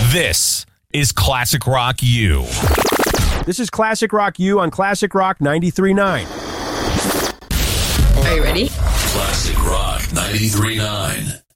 This is Classic Rock U. This is Classic Rock U on Classic Rock 93.9. Are you ready? Classic Rock 93.9.